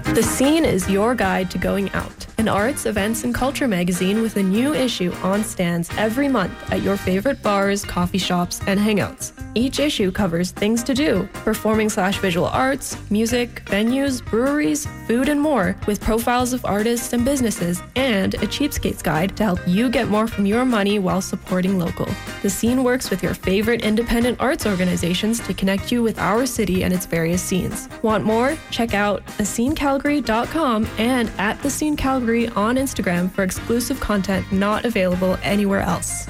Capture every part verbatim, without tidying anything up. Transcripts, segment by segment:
The Scene is your guide to going out. An arts, events, and culture magazine with a new issue on stands every month at your favorite bars, coffee shops, and hangouts. Each issue covers things to do, performing slash visual arts, music, venues, breweries, food, and more, with profiles of artists and businesses, and a cheapskate's guide to help you get more from your money while supporting local. The Scene works with your favorite independent arts organizations to connect you with our city and its various scenes. Want more? Check out the scene calgary dot com and at The Scene Calgary on Instagram for exclusive content not available anywhere else.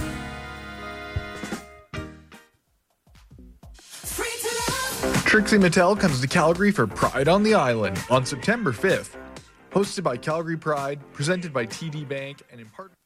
Trixie Mattel comes to Calgary for Pride on the Island on September fifth. Hosted by Calgary Pride, presented by T D Bank, and in part...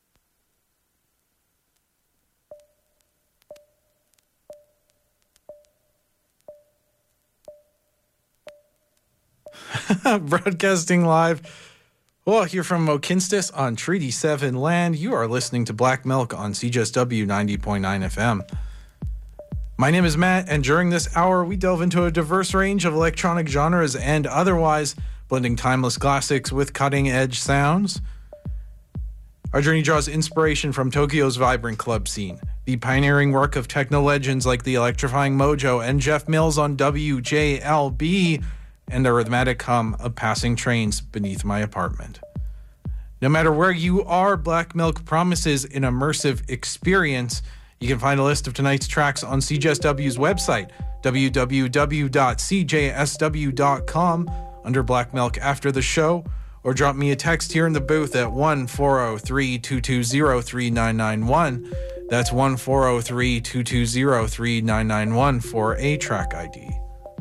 Broadcasting live. Well, here from Mohkinstsis on Treaty seven land, you are listening to Black Milk on C J S W ninety point nine F M. My name is Matt, and during this hour, we delve into a diverse range of electronic genres and otherwise, blending timeless classics with cutting-edge sounds. Our journey draws inspiration from Tokyo's vibrant club scene, the pioneering work of techno legends like the electrifying Mojo and Jeff Mills on W J L B, and the rhythmic hum of passing trains beneath my apartment. No matter where you are, Black Milk promises an immersive experience. You can find a list of tonight's tracks on C J S W's website, w w w dot c j s w dot com, under Black Milk after the show, or drop me a text here in the booth at one four zero three, two two zero, three nine nine one. That's one four zero three, two two zero, three nine nine one for a track I D.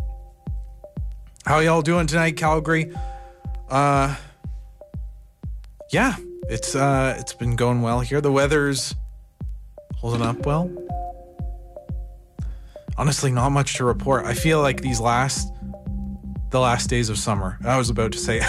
How y'all doing tonight, Calgary? Uh, yeah, it's uh, it's been going well here. The weather's holding up well. Honestly, not much to report. I feel like these last, the last days of summer. I was about to say,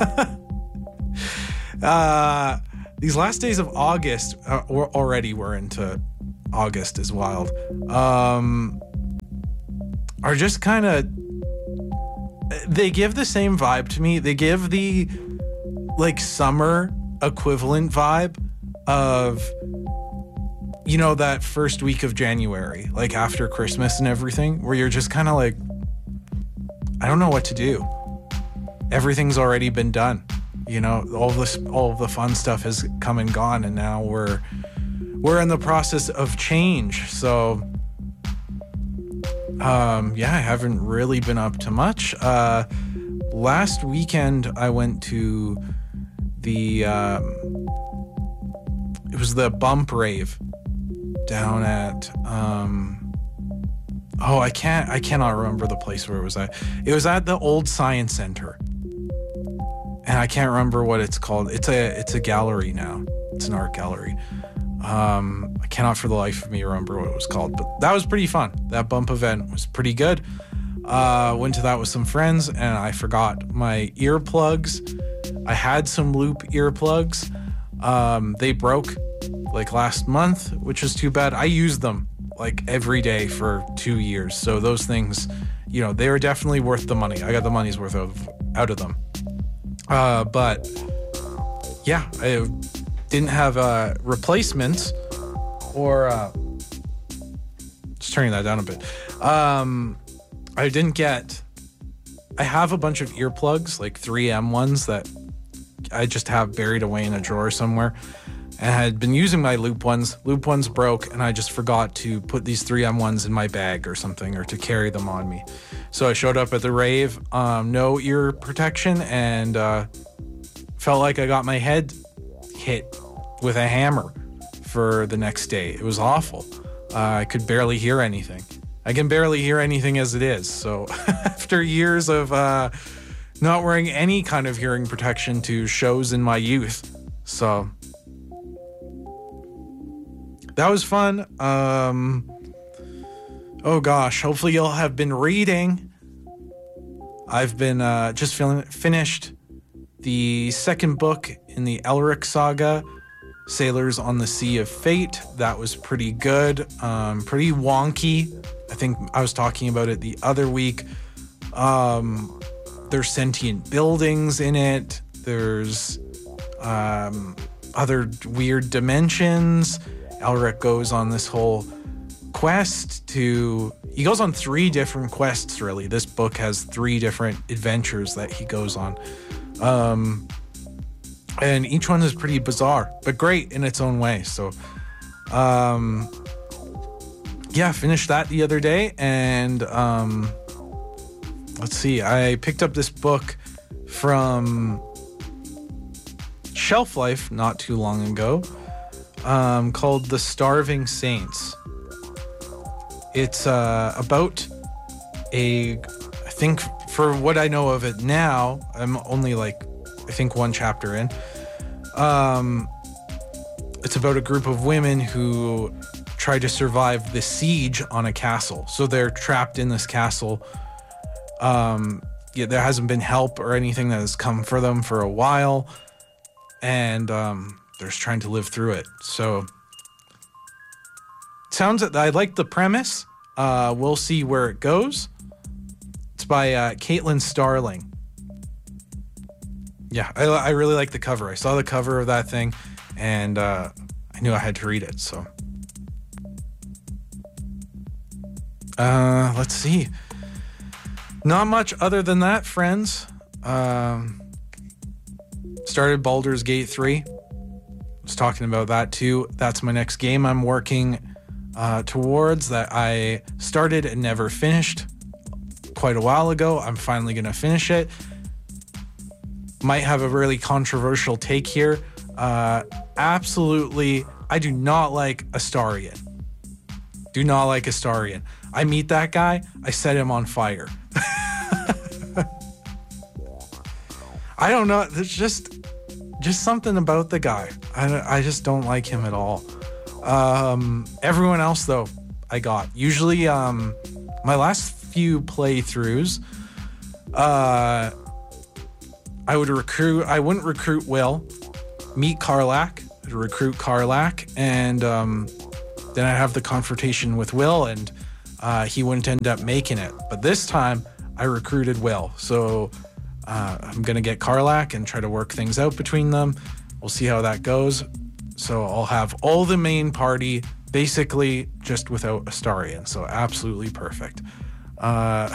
uh, these last days of August. Uh, we're already we're into August is wild. Um, are just kind of. They give the same vibe to me. They give the like summer equivalent vibe of, you know, that first week of January, like after Christmas and everything, where you're just kind of like, I don't know what to do. Everything's already been done. You know, all this, all of the fun stuff has come and gone, and now we're we're in the process of change. So Um, yeah, I haven't really been up to much. Uh, last weekend I went to the, um, it was the Bump Rave down at, um, oh, I can't, I cannot remember the place where it was at. It was at the old Science Center, and I can't remember what it's called. It's a, it's a gallery now. It's an art gallery. Um, I cannot for the life of me remember what it was called, but that was pretty fun. That Bump event was pretty good. Uh, went to that with some friends, and I forgot my earplugs. I had some Loop earplugs. Um, they broke like last month, which is too bad. I used them like every day for two years. So those things, you know, they were definitely worth the money. I got the money's worth of, out of them. Uh, but yeah, I didn't have uh, replacements or uh, just turning that down a bit. Um, I didn't get, I have a bunch of earplugs, like three M ones that I just have buried away in a drawer somewhere. And I had been using my Loop ones. Loop ones broke, and I just forgot to put these three M ones in my bag or something, or to carry them on me. So I showed up at the rave, um, no ear protection, and uh, felt like I got my head hit with a hammer for the next day. It was awful. Uh, I could barely hear anything. I can barely hear anything as it is. So after years of uh, not wearing any kind of hearing protection to shows in my youth. So that was fun. Um, oh gosh, hopefully you'll have been reading. I've been uh, just feeling finished the second book in the Elric saga, Sailors on the Sea of Fate. That was pretty good, um, pretty wonky. I think I was talking about it the other week. Um, there's sentient buildings in it. There's um, other weird dimensions. Elric goes on this whole quest to... He goes on three different quests, really. This book has three different adventures that he goes on. Um, and each one is pretty bizarre, but great in its own way. So, um, yeah, finished that the other day. And um, let's see, I picked up this book from Shelf Life not too long ago, um, called The Starving Saints. It's uh, about a, I think for what I know of it now, I'm only like, I think one chapter in. Um, it's about a group of women who try to survive the siege on a castle. So they're trapped in this castle. Um, yeah, there hasn't been help or anything that has come for them for a while. And um, they're just trying to live through it. So... Sounds I like the premise. Uh, we'll see where it goes. It's by uh, Caitlin Starling. Yeah, I, I really like the cover. I saw the cover of that thing, and uh, I knew I had to read it. So, uh, let's see. Not much other than that, friends. Um, started Baldur's Gate three. Was talking about that too. That's my next game I'm working Uh, towards that I started and never finished quite a while ago. I'm finally going to finish it. Might have a really controversial take here. Uh, absolutely, I do not like Astarion. Do not like Astarion. I meet that guy, I set him on fire. I don't know. There's just, just something about the guy. I, I just don't like him at all. Um, everyone else though, I got usually, um, my last few playthroughs, uh, I would recruit, I wouldn't recruit Will, meet Karlach, I'd recruit Karlach, and, um, then I'd have the confrontation with Will, and, uh, he wouldn't end up making it. But this time I recruited Will. So, uh, I'm going to get Karlach and try to work things out between them. We'll see how that goes. So I'll have all the main party basically just without Astarion. So absolutely perfect. Uh,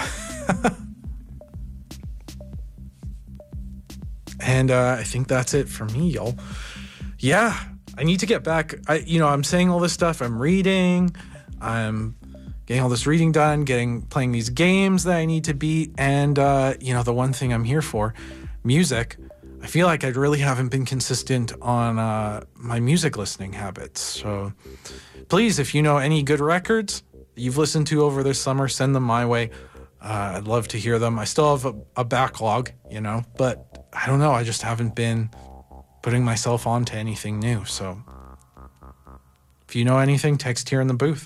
and uh, I think that's it for me, y'all. Yeah, I need to get back. I, you know, I'm saying all this stuff. I'm reading. I'm getting all this reading done, getting playing these games that I need to beat. And, uh, you know, the one thing I'm here for, music. I feel like I really haven't been consistent on uh, my music listening habits. So please, if you know any good records that you've listened to over this summer, send them my way. Uh, I'd love to hear them. I still have a, a backlog, you know, but I don't know. I just haven't been putting myself onto anything new. So if you know anything, text here in the booth.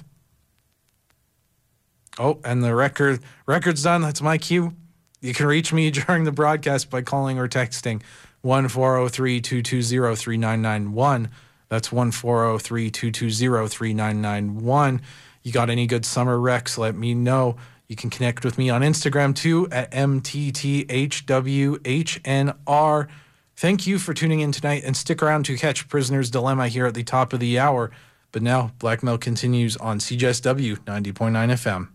Oh, and the record record's done. That's my cue. You can reach me during the broadcast by calling or texting one four zero three, two two zero, three nine nine one. That's one four zero three, two two zero, three nine nine one. You got any good summer recs, let me know. You can connect with me on Instagram too at M T T H W H N R. Thank you for tuning in tonight, and stick around to catch Prisoner's Dilemma here at the top of the hour. But now, Black Milk continues on C J S W ninety point nine F M.